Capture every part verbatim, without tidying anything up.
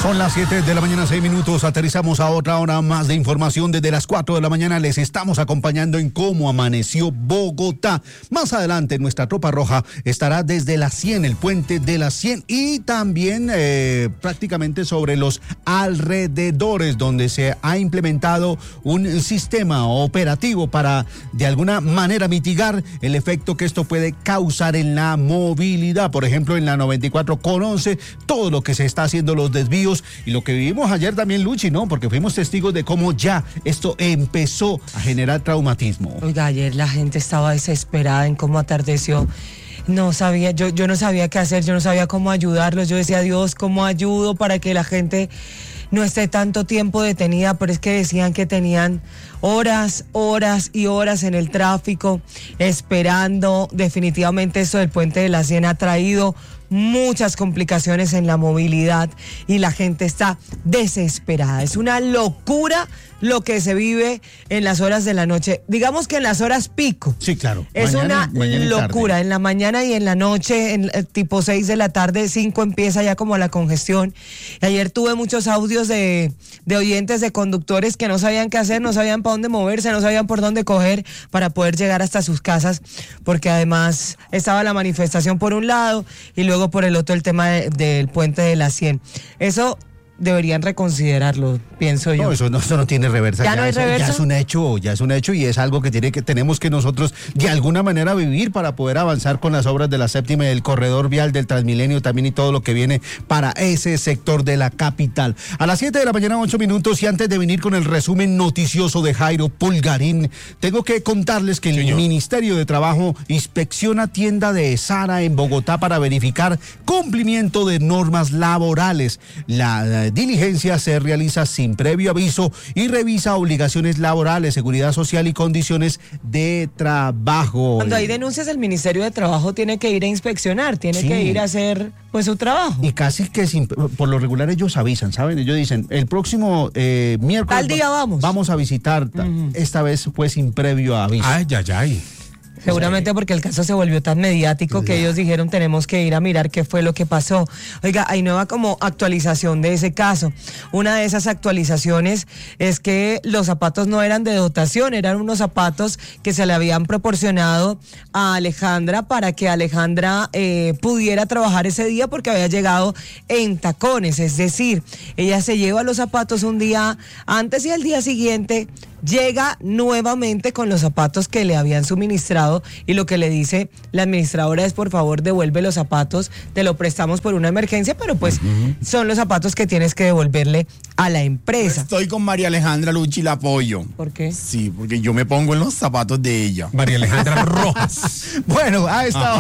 Son las siete de la mañana, seis minutos. Aterrizamos a otra hora más de información. Desde las cuatro de la mañana les estamos acompañando en cómo amaneció Bogotá. Más adelante nuestra tropa roja estará desde la cien, el puente de la cien, y también eh, prácticamente sobre los alrededores, donde se ha implementado un sistema operativo para de alguna manera mitigar el efecto que esto puede causar en la movilidad. Por ejemplo, en la noventa y cuatro con once, todo lo que se está haciendo, los desvíos y lo que vivimos ayer también, Luchi, ¿no? Porque fuimos testigos de cómo ya esto empezó a generar traumatismo. Oiga, ayer la gente estaba desesperada en cómo atardeció. No sabía, yo, yo no sabía qué hacer, yo no sabía cómo ayudarlos. Yo decía, Dios, ¿cómo ayudo para que la gente no esté tanto tiempo detenida? Pero es que decían que tenían horas, horas y horas en el tráfico, esperando. Definitivamente eso del puente de la cien ha traído muchas complicaciones en la movilidad y la gente está desesperada. Es una locura lo que se vive en las horas de la noche. Digamos que en las horas pico. Sí, claro. Es mañana, una mañana locura. En la mañana y en la noche, en eh, tipo seis de la tarde, cinco empieza ya como la congestión. Y ayer tuve muchos audios de, de oyentes, de conductores que no sabían qué hacer, no sabían para dónde moverse, no sabían por dónde coger para poder llegar hasta sus casas, porque además estaba la manifestación por un lado y luego por el otro el tema de, del puente de la cien. Eso deberían reconsiderarlo, pienso yo. No, eso no, eso no tiene reversa. ¿Ya, ya no hay eso, reversa? Ya es un hecho, ya es un hecho y es algo que tiene que tenemos que nosotros de alguna manera vivir para poder avanzar con las obras de la séptima y del corredor vial del Transmilenio también y todo lo que viene para ese sector de la capital. A las siete de la mañana, ocho minutos, y antes de venir con el resumen noticioso de Jairo Pulgarín, tengo que contarles que el Señor. Ministerio de Trabajo inspecciona tienda de Zara en Bogotá para verificar cumplimiento de normas laborales. La, la diligencia se realiza sin previo aviso y revisa obligaciones laborales, seguridad social y condiciones de trabajo. Cuando hay denuncias, el Ministerio de Trabajo tiene que ir a inspeccionar, tiene sí. que ir a hacer pues su trabajo. Y casi que sin, por lo regular ellos avisan, ¿saben? Ellos dicen, el próximo eh, miércoles tal día vamos. Vamos a visitar. Uh-huh. Esta vez fue sin previo aviso. Ay, ay, ay. Seguramente porque el caso se volvió tan mediático que ellos dijeron tenemos que ir a mirar qué fue lo que pasó. Oiga, hay nueva como actualización de ese caso. Una de esas actualizaciones es que los zapatos no eran de dotación, eran unos zapatos que se le habían proporcionado a Alejandra para que Alejandra eh, pudiera trabajar ese día porque había llegado en tacones. Es decir, ella se lleva los zapatos un día antes y al día siguiente llega nuevamente con los zapatos que le habían suministrado y lo que le dice la administradora es: por favor devuelve los zapatos, te lo prestamos por una emergencia, pero pues uh-huh. son los zapatos que tienes que devolverle a la empresa. Estoy con María Alejandra Luchi, la apoyo. ¿Por qué? Sí, porque yo me pongo en los zapatos de ella. María Alejandra Rojas. Bueno, a esta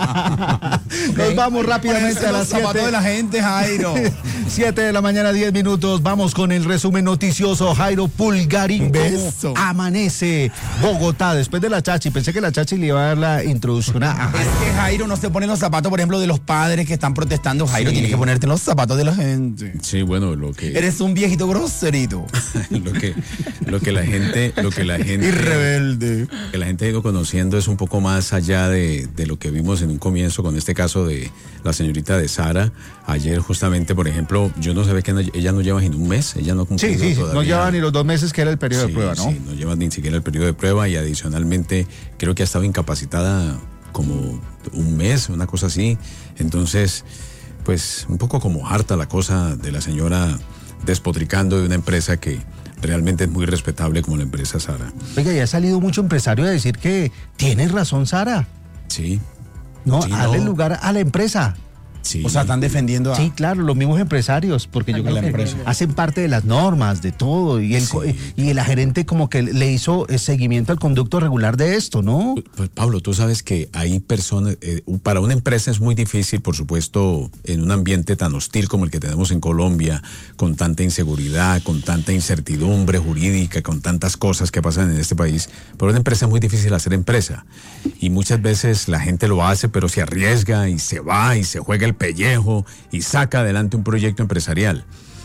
hora okay. nos vamos rápidamente a las siete. Zapatos de la gente, Jairo. siete de la mañana, diez minutos. Vamos con el resumen noticioso. Jairo Pulgarín. Eso. Amanece Bogotá después de la Chachi. Pensé que la Chachi le iba a dar la introducción a Jairo. Es que Jairo no se pone los zapatos, por ejemplo, de los padres que están protestando. Jairo, sí. Tienes que ponerte los zapatos de la gente. Sí, bueno, lo que... Eres un viejito groserito. lo que lo que la gente... Lo que la gente y rebelde. Que la gente ha ido conociendo es un poco más allá de, de lo que vimos en un comienzo con este caso de la señorita de Zara. Ayer justamente, por ejemplo, yo no sabía que no, ella no lleva ni un mes. Ella no cumplió sí, sí, todavía. No lleva ni los dos meses que era el periodo sí, de prueba, ¿no? Sí, no lleva ni siquiera el periodo de prueba y adicionalmente creo que ha estado incapacitada como un mes, una cosa así. Entonces, pues un poco como harta la cosa de la señora despotricando de una empresa que realmente es muy respetable como la empresa Zara. Oiga, ya ha salido mucho empresario a decir que tiene razón Zara. Sí. No, sí, darle no. lugar a la empresa. Sí. O sea, están defendiendo a... Sí, claro, los mismos empresarios, porque yo creo que hacen parte de las normas, de todo, y el, sí. y el gerente como que le hizo seguimiento al conducto regular de esto, ¿no? Pues Pablo, tú sabes que hay personas, eh, para una empresa es muy difícil, por supuesto, en un ambiente tan hostil como el que tenemos en Colombia, con tanta inseguridad, con tanta incertidumbre jurídica, con tantas cosas que pasan en este país. Para una empresa es muy difícil hacer empresa, y muchas veces la gente lo hace, pero se arriesga y se va y se juega el pellejo y saca adelante un proyecto empresarial.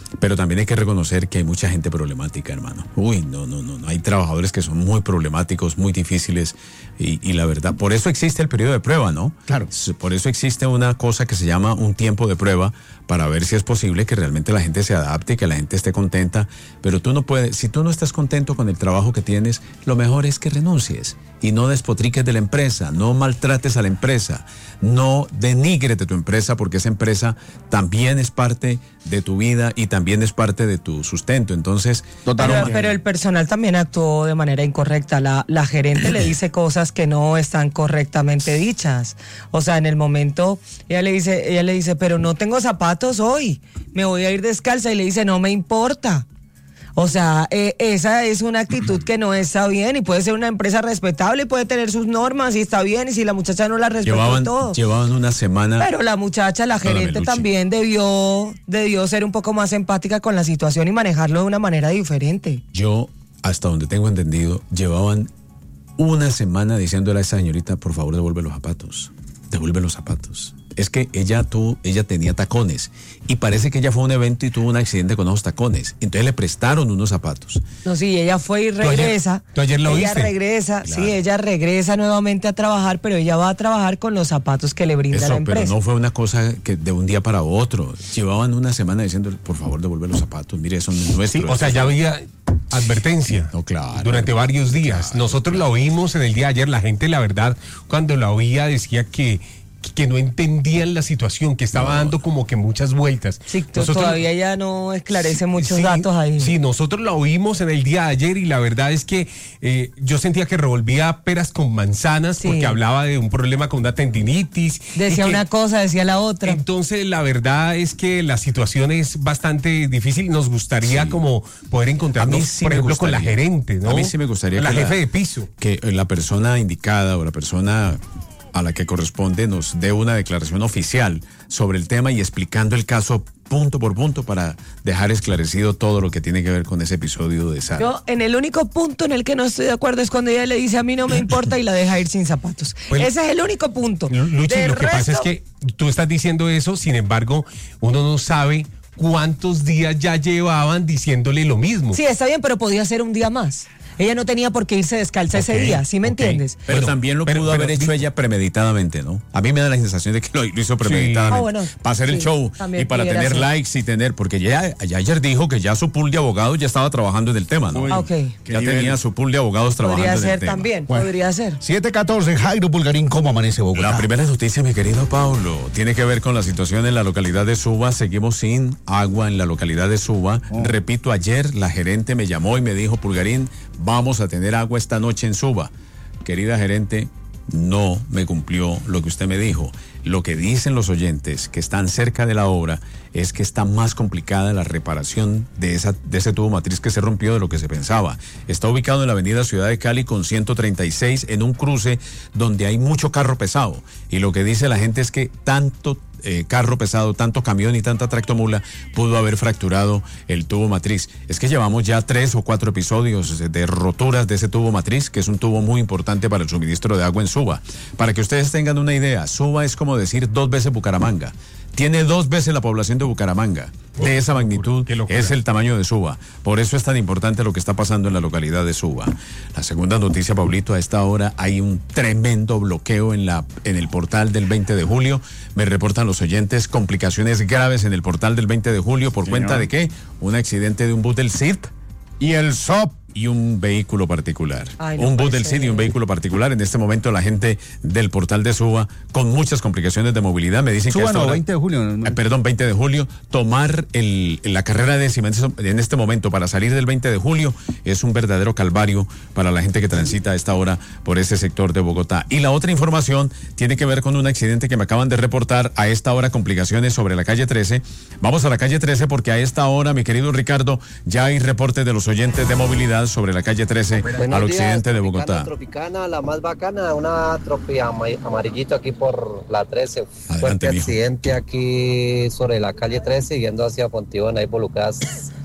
Pero también hay que reconocer que hay mucha gente problemática, hermano. Uy, no, no, no, no. Hay trabajadores que son muy problemáticos, muy difíciles y, y la verdad, por eso existe el periodo de prueba, ¿no? Claro. Por eso existe una cosa que se llama un tiempo de prueba para ver si es posible que realmente la gente se adapte, que la gente esté contenta. Pero tú no puedes, si tú no estás contento con el trabajo que tienes, lo mejor es que renuncies y no despotriques de la empresa, no maltrates a la empresa, no denigres de tu empresa porque esa empresa también es parte de tu vida y también es parte de tu sustento. Entonces, pero, pero el personal también actuó de manera incorrecta. La, la gerente le dice cosas que no están correctamente dichas. O sea, en el momento ella le dice, ella le dice, pero no tengo zapatos hoy, me voy a ir descalza, y le dice, no me importa. O sea, eh, esa es una actitud que no está bien, y puede ser una empresa respetable y puede tener sus normas y está bien, y si la muchacha no la respetó, llevaban, todo. Llevaban una semana. Pero la muchacha, la gerente, también debió, debió ser un poco más empática con la situación y manejarlo de una manera diferente. Yo, hasta donde tengo entendido, llevaban una semana diciéndole a esa señorita, por favor, devuelve los zapatos, devuelve los zapatos. Es que ella tuvo, ella tenía tacones y parece que ella fue a un evento y tuvo un accidente con esos tacones. Entonces le prestaron unos zapatos. No, sí, ella fue y regresa. ¿Tú ayer, tú ayer lo ella viste? regresa, Claro. sí, ella regresa nuevamente a trabajar, pero ella va a trabajar con los zapatos que le brinda Eso, la empresa. pero no fue una cosa que de un día para otro. Llevaban una semana diciéndole, por favor, devuelve los zapatos. Mire, eso no es nuestro. Sí, o sea, ya había advertencia No, claro. durante varios días. Claro, Nosotros claro. la oímos en el día de ayer. La gente, la verdad, cuando la oía decía que, que no entendían la situación, que estaba No. dando como que muchas vueltas. Sí, to- Nosotros- todavía ya no esclarece muchos Sí, datos ahí. Sí, nosotros la oímos en el día de ayer y la verdad es que eh, yo sentía que revolvía peras con manzanas Sí. porque hablaba de un problema con una tendinitis. y Decía que- una cosa, decía la otra. Entonces, la verdad es que la situación es bastante difícil. Nos gustaría Sí. como poder encontrarnos, A mí sí por me ejemplo, con la gustaría. gerente, ¿no? A mí sí me gustaría La que jefe la- de piso. Que la persona indicada o la persona a la que corresponde nos dé una declaración oficial sobre el tema y explicando el caso punto por punto para dejar esclarecido todo lo que tiene que ver con ese episodio de Sara. Yo, en el único punto en el que no estoy de acuerdo es cuando ella le dice a mí no me importa y la deja ir sin zapatos. Bueno, Ese es el único punto. Lu- Luchi, Del lo que pasa es resto- que tú estás diciendo eso, sin embargo, uno no sabe cuántos días ya llevaban diciéndole lo mismo. Sí, está bien, pero podía ser un día más. Ella no tenía por qué irse descalza ese Ok, día, ¿sí me ok. entiendes? Pero Bueno, también lo pero- pudo pero haber hecho di- ella premeditadamente, ¿no? A mí me da la sensación de que lo, lo hizo premeditadamente. Ah, bueno, para hacer el sí, show también y para pudiera tener ser. likes y tener. Porque ya, ya ayer dijo que ya su pool de abogados ya estaba trabajando en el tema, ¿no? Ah, ok. Ya tenía su pool de abogados trabajando Podría en el ser tema. también, Bueno. podría ser. siete catorce, Jairo Pulgarín, ¿cómo amanece Bogotá? La primera noticia, mi querido Paulo, tiene que ver con la situación en la localidad de Suba. Seguimos sin agua en la localidad de Suba. Repito, ayer la gerente me llamó y me dijo, Pulgarín, vamos a tener agua esta noche en Suba. Querida gerente, no me cumplió lo que usted me dijo. Lo que dicen los oyentes que están cerca de la obra es que está más complicada la reparación de, esa, de ese tubo matriz que se rompió de lo que se pensaba. Está ubicado en la avenida Ciudad de Cali con ciento treinta y seis en un cruce donde hay mucho carro pesado. Y lo que dice la gente es que tanto eh, carro pesado, tanto camión y tanta tractomula pudo haber fracturado el tubo matriz. Es que llevamos ya tres o cuatro episodios de roturas de ese tubo matriz, que es un tubo muy importante para el suministro de agua en Suba. Para que ustedes tengan una idea, Suba es como decir dos veces Bucaramanga. Tiene dos veces la población de Bucaramanga. De esa magnitud qué locura. es el tamaño de Suba. Por eso es tan importante lo que está pasando en la localidad de Suba. La segunda noticia, Pablito, a esta hora hay un tremendo bloqueo en, la, en el portal del veinte de julio. Me reportan los oyentes complicaciones graves en el portal del veinte de julio. ¿Por Señor. cuenta de qué? Un accidente de un bus del C I P Y el S O P. y un vehículo particular. Ay, no un bus puede del C I D y ser. un vehículo particular. En este momento la gente del portal de Suba con muchas complicaciones de movilidad me dicen que a Suba esta no, hora- veinte de julio. no, no. Eh, perdón, veinte de julio, tomar el, la carrera décima en este- en este momento para salir del veinte de julio es un verdadero calvario para la gente que transita a esta hora por ese sector de Bogotá. Y la otra información tiene que ver con un accidente que me acaban de reportar a esta hora, complicaciones sobre la calle trece. Vamos a la calle trece porque a esta hora, mi querido Ricardo, ya hay reportes de los oyentes de movilidad sobre la calle trece al occidente de Bogotá. Tropicana, la más bacana, una tropi ama- amarillito aquí por la trece. Adelante, Fuerte mijo. accidente aquí sobre la calle trece, yendo hacia Fontibón, ahí involucradas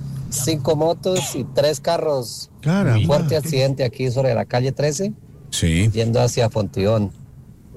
cinco motos y tres carros. Caramba. Fuerte accidente aquí sobre la calle trece, Sí. yendo hacia Fontibón.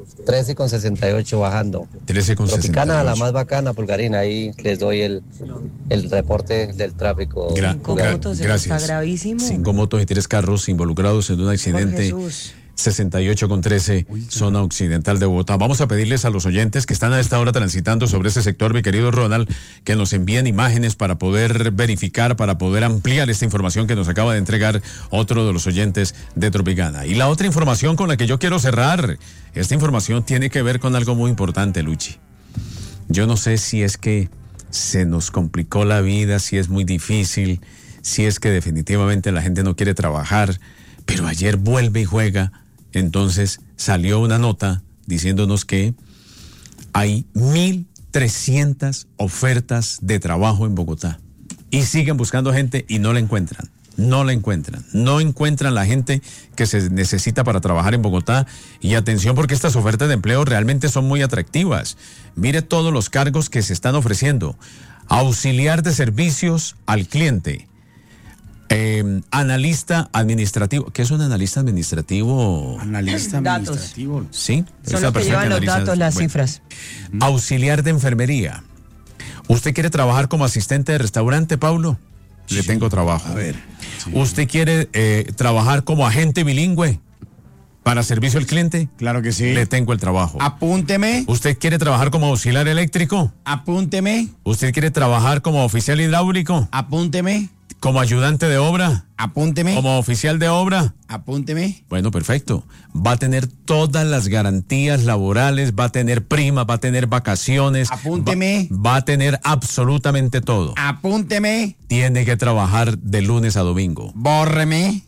trece con sesenta y ocho bajando. trece con sesenta y ocho. Tropicana, la más bacana, Pulgarín. Ahí les doy el, el reporte del tráfico. Gra- Cinco gra- motos, eso gracias. está gravísimo. Cinco motos y tres carros involucrados en un accidente. Por Jesús. sesenta y ocho con trece, zona occidental de Bogotá. Vamos a pedirles a los oyentes que están a esta hora transitando sobre ese sector, mi querido Ronald, que nos envíen imágenes para poder verificar, para poder ampliar esta información que nos acaba de entregar otro de los oyentes de Tropicana. Y la otra información con la que yo quiero cerrar, esta información tiene que ver con algo muy importante, Luchi. Yo no sé si es que se nos complicó la vida, si es muy difícil, si es que definitivamente la gente no quiere trabajar, pero ayer vuelve y juega. Entonces salió una nota diciéndonos que hay mil trescientas ofertas de trabajo en Bogotá y siguen buscando gente y no la encuentran, no la encuentran, no encuentran la gente que se necesita para trabajar en Bogotá. Y atención, porque estas ofertas de empleo realmente son muy atractivas. Mire todos los cargos que se están ofreciendo: auxiliar de servicios al cliente, Eh, analista administrativo. ¿Qué es un analista administrativo? Analista Datos. administrativo. Sí. Son esa los que persona llevan los analiza- datos, las bueno. cifras. Auxiliar de enfermería. ¿Usted quiere trabajar como asistente de restaurante, Paulo? Le tengo trabajo. A ver. ¿Usted quiere eh, trabajar como agente bilingüe para servicio al cliente? Claro que sí. Le tengo el trabajo. Apúnteme, ¿Usted quiere trabajar como auxiliar eléctrico? apúnteme, ¿Usted quiere trabajar como oficial hidráulico? apúnteme, ¿Como ayudante de obra? apúnteme, ¿Como oficial de obra? apúnteme. Bueno, perfecto. Va a tener todas las garantías laborales, va a tener prima, va a tener vacaciones. Apúnteme. Va, va a tener absolutamente todo. Apúnteme, Tiene que trabajar de lunes a domingo. bórreme.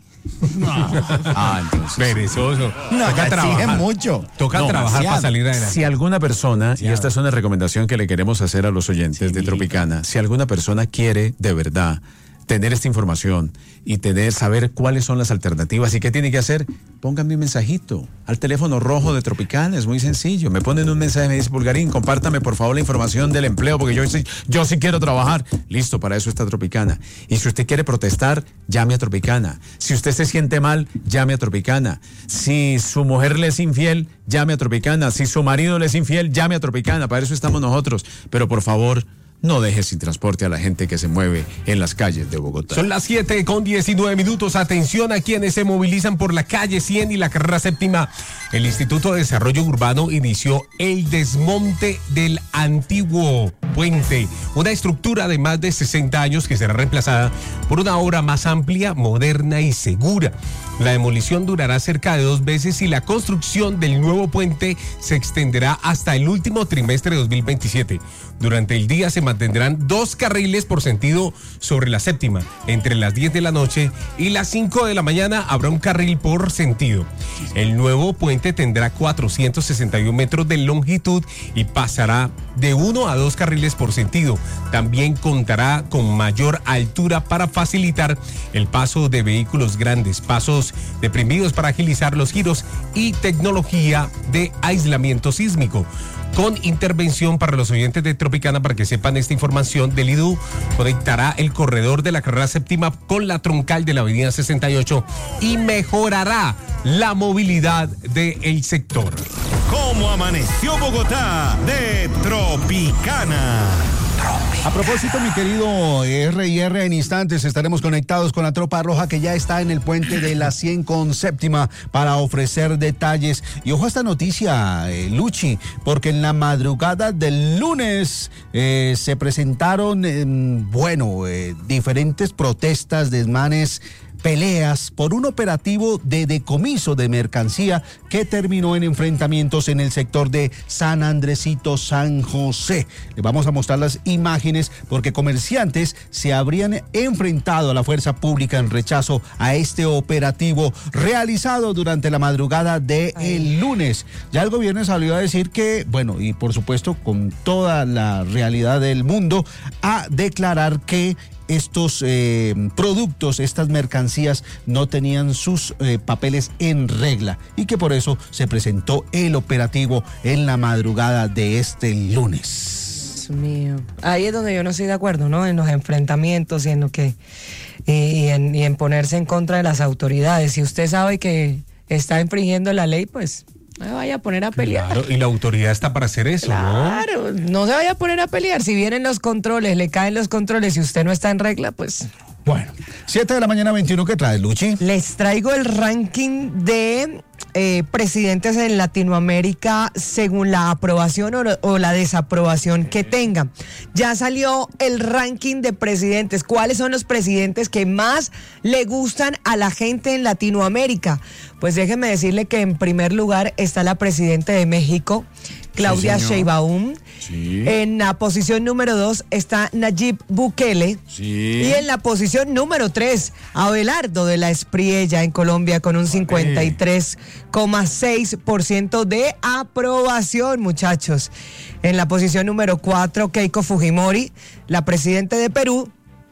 Ah, entonces. Perezoso. No, Toca exige trabajar. mucho. Toca No, trabajar demasiado. para salir adelante. Si alguna persona, y esta es una recomendación que le queremos hacer a los oyentes de Tropicana, si alguna persona quiere de verdad tener esta información y tener, saber cuáles son las alternativas y qué tiene que hacer, pónganme un mensajito al teléfono rojo de Tropicana, es muy sencillo. Me ponen un mensaje y me dice: Pulgarín, compártame por favor la información del empleo, porque yo sí, yo sí quiero trabajar. Listo, para eso está Tropicana. Y si usted quiere protestar, llame a Tropicana. Si usted se siente mal, llame a Tropicana. Si su mujer le es infiel, llame a Tropicana. Si su marido le es infiel, llame a Tropicana. Para eso estamos nosotros. Pero por favor, no deje sin transporte a la gente que se mueve en las calles de Bogotá. Son las siete con diecinueve minutos. Atención a quienes se movilizan por la calle cien y la carrera séptima. El Instituto de Desarrollo Urbano inició el desmonte del antiguo puente, una estructura de más de sesenta años que será reemplazada por una obra más amplia, moderna y segura. La demolición durará cerca de dos meses y la construcción del nuevo puente se extenderá hasta el último trimestre de dos mil veintisiete. Durante el día se mantendrán dos carriles por sentido sobre la séptima. Entre las diez de la noche y las cinco de la mañana habrá un carril por sentido. El nuevo puente tendrá cuatrocientos sesenta y uno metros de longitud y pasará de uno a dos carriles por sentido. También contará con mayor altura para facilitar el paso de vehículos grandes, pasos deprimidos para agilizar los giros y tecnología de aislamiento sísmico. Con intervención para los oyentes de Tropicana, para que sepan esta información, del I D U conectará el corredor de la carrera séptima con la troncal de la avenida sesenta y ocho y mejorará la movilidad del sector. ¿Cómo amaneció Bogotá? De Tropicana. A propósito, mi querido R y R, en instantes estaremos conectados con la Tropa Roja, que ya está en el puente de la cien con séptima para ofrecer detalles. Y ojo a esta noticia, eh, Luchi, porque en la madrugada del lunes eh, se presentaron, eh, bueno, eh, diferentes protestas, desmanes, peleas por un operativo de decomiso de mercancía que terminó en enfrentamientos en el sector de San Andresito, San José. Les vamos a mostrar las imágenes porque comerciantes se habrían enfrentado a la fuerza pública en rechazo a este operativo realizado durante la madrugada del lunes. Ya el gobierno salió a decir que, bueno, y por supuesto con toda la realidad del mundo, a declarar que estos eh, productos, estas mercancías no tenían sus eh, papeles en regla y que por eso se presentó el operativo en la madrugada de este lunes. Dios mío. Ahí es donde yo no estoy de acuerdo, ¿no? En los enfrentamientos y en lo que y, y, en, y en ponerse en contra de las autoridades. Si usted sabe que está infringiendo la ley, pues No se vaya a poner a pelear. Claro, y la autoridad está para hacer eso, claro, ¿no? no se vaya a poner a pelear. Si vienen los controles, le caen los controles y usted no está en regla, pues... Bueno, siete de la mañana, veintiuno, ¿qué traes, Luchi? Les traigo el ranking de eh, presidentes en Latinoamérica según la aprobación o, o la desaprobación que tengan. Ya salió el ranking de presidentes. ¿Cuáles son los presidentes que más le gustan a la gente en Latinoamérica? Pues déjeme decirle que en primer lugar está la presidenta de México, Claudia Sí, Sheinbaum. Sí. En la posición número dos está Nayib Bukele. Sí. Y en la posición número tres, Abelardo de la Espriella en Colombia con un cincuenta y tres coma seis por ciento de aprobación, muchachos. En la posición número cuatro, Keiko Fujimori, la presidenta de Perú.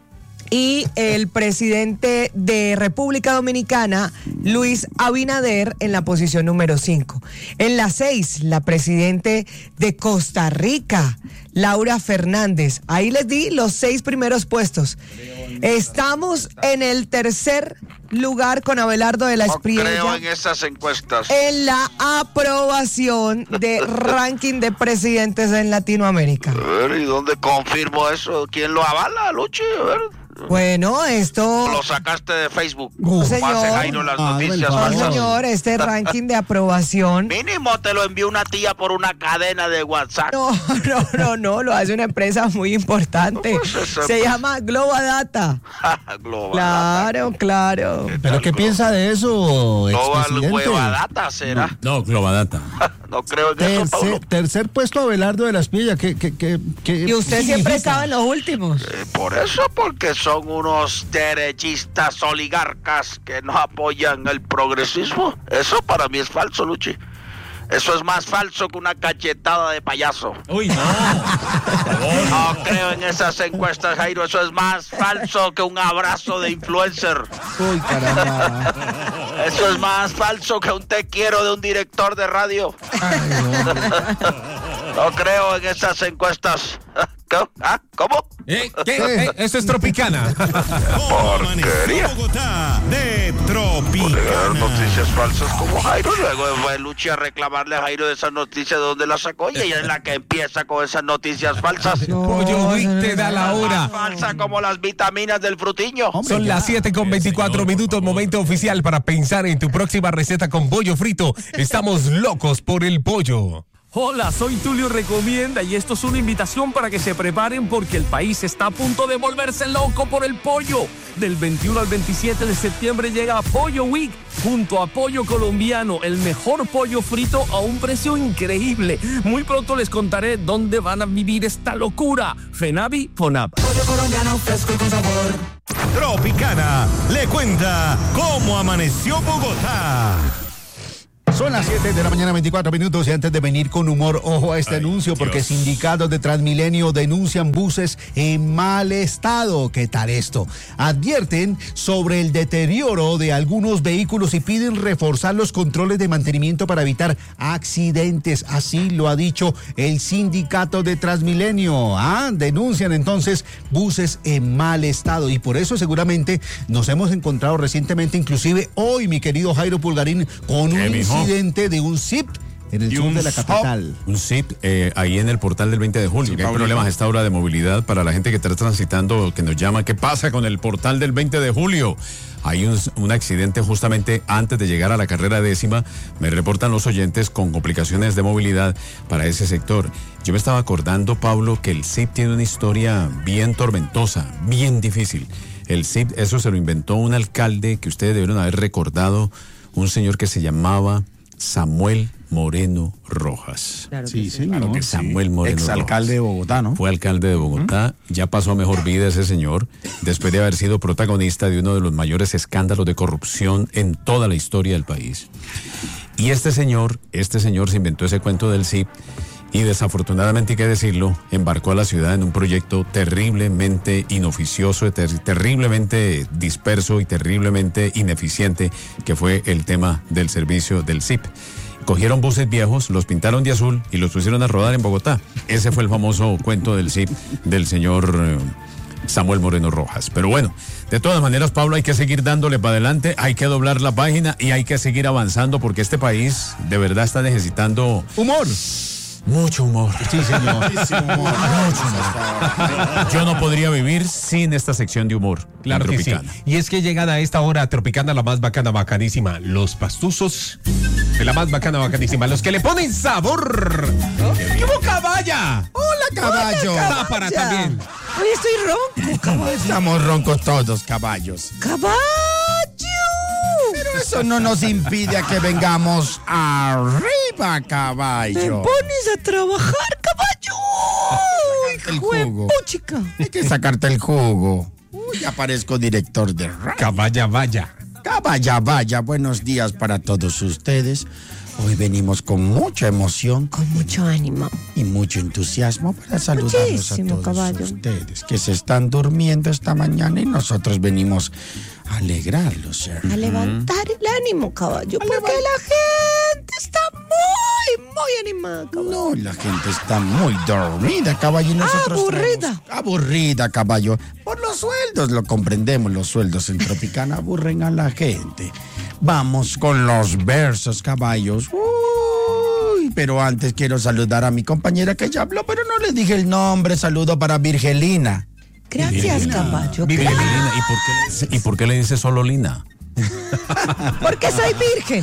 Y el presidente de República Dominicana, Luis Abinader, en la posición número cinco. En la seis, la presidente de Costa Rica, Laura Fernández. Ahí les di los seis primeros puestos. Estamos en el tercer lugar con Abelardo de la Espriella. No creo en esas encuestas. En la aprobación de ranking de presidentes en Latinoamérica. A ver, ¿y dónde confirmo eso? ¿Quién lo avala, Luchi? A ver. Bueno, esto... Lo sacaste de Facebook. No, señor. Como hace Jairo las Ah, noticias no, No, falsas. señor, este ranking de aprobación... Mínimo te lo envió una tía por una cadena de WhatsApp. No, no, no, no, lo hace una empresa muy importante. No, pues, esa- Se llama Globadata. Global Claro, claro. ¿Pero qué piensa de eso, Global expresidente? Huevadata será. No, Globadata. No creo en eso, Pablo. Tercer, tercer puesto, Abelardo de la Espriella. ¿Qué, qué, qué, qué Y usted siempre significa? estaba en los últimos. Eh, Por eso, porque son unos derechistas oligarcas que no apoyan el progresismo. Eso para mí es falso, Luchi. Eso es más falso que una cachetada de payaso. Uy, no. No creo en esas encuestas, Jairo. Eso es más falso que un abrazo de influencer. Uy, caramba. Eso es más falso que un te quiero de un director de radio. No creo en esas encuestas. ¿Cómo? ¿Ah? ¿Cómo? ¿Eh? ¿Qué? Eh, Eso es Tropicana. ¿Cómo amaneció Bogotá de Leer Tropicana? noticias falsas como Jairo. Luego fue Luchi a reclamarle a Jairo de esas noticias de dónde las sacó. Y ella es la que empieza con esas noticias falsas. Pollo Wick eso te da la hora. Falsa como las vitaminas del frutiño. Hombre, Son ya. las siete con veinticuatro minutos, momento oficial para pensar en tu próxima receta con pollo frito. Estamos locos por el pollo. Hola, soy Tulio Recomienda y esto es una invitación para que se preparen porque el país está a punto de volverse loco por el pollo. Del veintiuno al veintisiete de septiembre llega Pollo Week junto a Pollo Colombiano, el mejor pollo frito a un precio increíble. Muy pronto les contaré dónde van a vivir esta locura. Fenavi, Fonab. Tropicana le cuenta cómo amaneció Bogotá. Son las siete de la mañana, veinticuatro minutos, y antes de venir con humor, ojo a este Ay, anuncio, porque Dios. sindicatos de Transmilenio denuncian buses en mal estado. ¿Qué tal esto? Advierten sobre el deterioro de algunos vehículos y piden reforzar los controles de mantenimiento para evitar accidentes. Así lo ha dicho el sindicato de Transmilenio. Ah, denuncian entonces buses en mal estado, y por eso seguramente nos hemos encontrado recientemente, inclusive hoy, mi querido Jairo Pulgarín, con ¿Qué, un mijo? incidente de un S I P en el Y sur un de la S I P. capital. Un S I P eh, ahí en el portal del veinte de julio. Sí, que hay Paulino. problemas a esta hora de movilidad para la gente que está transitando, que nos llama. ¿Qué pasa con el portal del veinte de julio? Hay un, un accidente justamente antes de llegar a la carrera décima. Me reportan los oyentes con complicaciones de movilidad para ese sector. Yo me estaba acordando, Pablo, que el S I P tiene una historia bien tormentosa, bien difícil. El S I P, eso se lo inventó un alcalde que ustedes debieron haber recordado, un señor que se llamaba Samuel Moreno Rojas. Claro que Sí, señor. Claro que Samuel Moreno Exalcalde de Rojas. Bogotá, ¿no? Fue alcalde de Bogotá, ya pasó a mejor vida ese señor, después de haber sido protagonista de uno de los mayores escándalos de corrupción en toda la historia del país. Y este señor, este señor se inventó ese cuento del S I P y desafortunadamente, hay que decirlo, embarcó a la ciudad en un proyecto terriblemente inoficioso, ter- terriblemente disperso y terriblemente ineficiente, que fue el tema del servicio del S I P. Cogieron buses viejos, los pintaron de azul y los pusieron a rodar en Bogotá. Ese fue el famoso cuento del S I P del señor eh, Samuel Moreno Rojas. Pero bueno, de todas maneras, Pablo, hay que seguir dándole para adelante, hay que doblar la página y hay que seguir avanzando porque este país de verdad está necesitando humor. Mucho humor. Sí, señor. Mucho humor. Yo no podría vivir sin esta sección de humor. Claro que sí. Tropicana. Y es que llegan a esta hora Tropicana, la más bacana, bacanísima. Los pastuzos de la más bacana, bacanísima. Los que le ponen sabor. ¡Como caballa! Hola, caballo. Está para también. Hoy estoy ronco, caballo. Estamos roncos todos, caballos. ¡Caballo! Pero eso no nos impide a que vengamos arriba, caballo. Te pones a trabajar, caballo. El Hijo de jugo. puchica. Hay que sacarte el jugo. Uy, ya parezco director de radio. Caballa, vaya. Caballa, vaya, buenos días para todos ustedes. Hoy venimos con mucha emoción. Con mucho ánimo. Y mucho entusiasmo para saludarlos Muchísimo, a todos caballo. ustedes que se están durmiendo esta mañana y nosotros venimos a alegrarlos, ¿cierto? A levantar el ánimo, caballo. Porque la gente está muy, muy animada, caballo. No, la gente está muy dormida, caballo. Y nosotros Aburrida. traemos- aburrida, caballo. Por los sueldos, lo comprendemos, los sueldos en Tropicana aburren a la gente. Vamos con los versos, caballos. Uy, pero antes quiero saludar a mi compañera que ya habló, pero no le dije el nombre. Saludo para Virgelina. Gracias, caballo. Virgelina, ¿y por qué le dice, ¿y por qué le dice solo Lina? Porque soy virgen.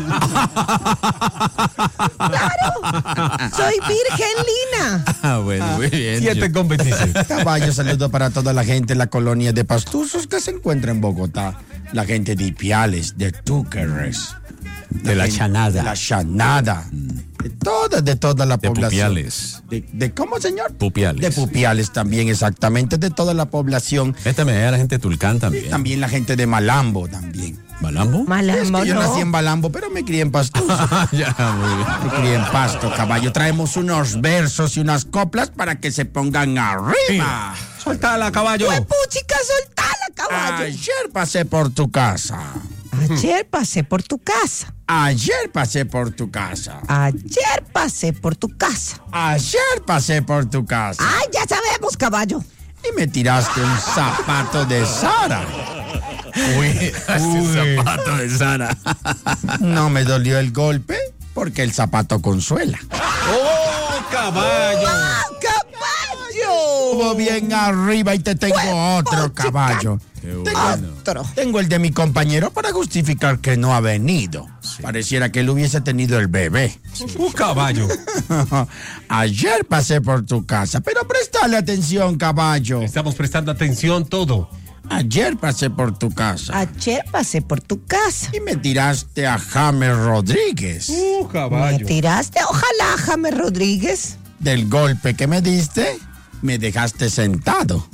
Claro. Soy virgen, Lina. Ah, bueno, muy bien. siete con veintiséis. Caballo, saludo para toda la gente en la colonia de Pastuzos que se encuentra en Bogotá. La gente de Ipiales, de Túquerres. De la gente- Chanada. De la Chanada. De toda, de toda la De población. Pupiales. De, de ¿Cómo, señor? Pupiales. De Pupiales también, exactamente. De toda la población. Esta me da la gente de Tulcán también. También la gente de Malambo también. ¿Malambo? Es Malambo, que yo no. nací en Malambo, pero me crié en Pastuzos. Ya, muy bien. Me crié en Pasto, caballo. Traemos unos versos y unas coplas para que se pongan arriba. Suéltala, caballo. Pues puchica, soltala, caballo. Ayer pasé por tu casa. Ayer pasé por tu casa. Ayer pasé por tu casa. Ayer pasé por tu casa. Ayer pasé por tu casa. Ay, ya sabemos, caballo. Y me tiraste un zapato de Sara. Uy, ese zapato de Sara. No me dolió el golpe porque el zapato consuela. ¡Oh, caballo! ¡Ah, caballo! Estuvo bien arriba y te tengo otro, caballo. Qué Tengo, bueno. Otro. tengo el de mi compañero para justificar que no ha venido. Pareciera que él hubiese tenido el bebé. ¡Un caballo! Ayer pasé por tu casa, pero préstale atención, caballo. Estamos prestando atención todo. Ayer pasé por tu casa Ayer pasé por tu casa. y me tiraste a James Rodríguez. ¡Uh, Me caballo! tiraste, ojalá, James Rodríguez. Del golpe que me diste, me dejaste sentado.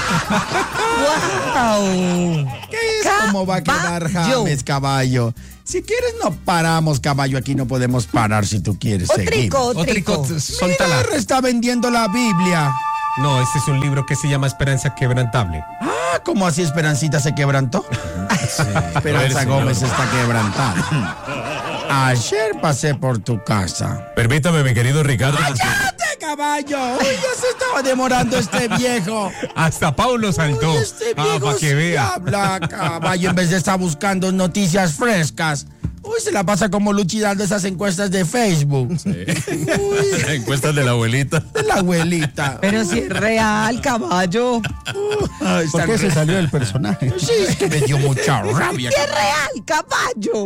¡Wow! ¿Qué es? ¿Cómo va a quedar Caballo. James, caballo? Si quieres, no paramos, caballo. Aquí no podemos parar si tú quieres seguir. Otrico, otrico. Otrico, suéltala. Mira, está vendiendo la Biblia. No, este es un libro que se llama Esperanza Quebrantable. Ah, ¿cómo así Esperancita se quebrantó? Esperanza señor. Gómez está quebrantada. Ayer pasé por tu casa. Permítame, mi querido Ricardo. ¡Cállate, caballo! Uy, ya se estaba demorando este viejo. Hasta Paulo saltó. Uy, este Ah, viejo para que sí vea. habla, caballo, en vez de estar buscando noticias frescas. Uy, se la pasa como Luchi dando esas encuestas de Facebook. Encuestas de la abuelita. De la abuelita. Pero si es real, caballo. Ay, ¿Por tan qué se re- salió del personaje? Sí, es que me dio mucha rabia. Si es real, caballo.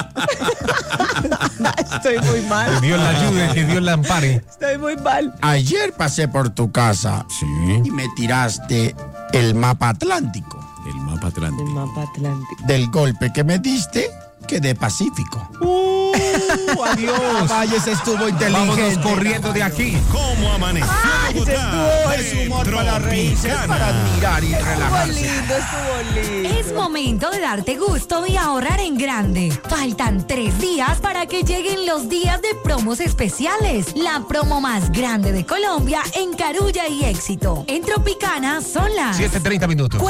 Estoy muy Que mal. Dios la ayude, que Dios la ampare. Estoy muy mal. Ayer pasé por tu casa Sí. y me tiraste el mapa atlántico. El mapa El atlántico. mapa atlántico. Del golpe que me diste, quedé pacífico. ¡Uh, adiós! Caballo, ese estuvo inteligente. Vámonos corriendo de aquí. ¿Cómo amaneció Bogotá? Es humor para reírse, es para admirar y Estuvo relajarse. lindo, estuvo lindo. Es momento de darte gusto y ahorrar en grande. Faltan tres días para que lleguen los días de promos especiales. La promo más grande de Colombia en Carulla y Éxito. En Tropicana son las siete treinta minutos.